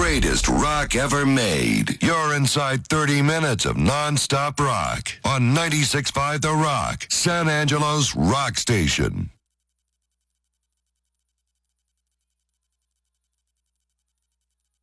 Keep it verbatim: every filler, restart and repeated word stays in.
greatest rock ever made. You're inside thirty minutes of non-stop rock on ninety-six point five The Rock, San Angelo's rock station.